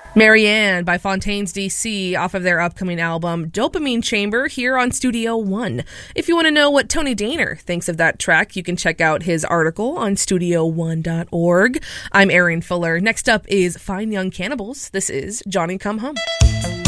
Marianne by Fontaines DC off of their upcoming album Dopamine Chamber here on Studio One. If you want to know what Tony Daner thinks of that track, you can check out his article on studio1.org. I'm Erin Fuller. Next up is Fine Young Cannibals. This is Johnny Come Home.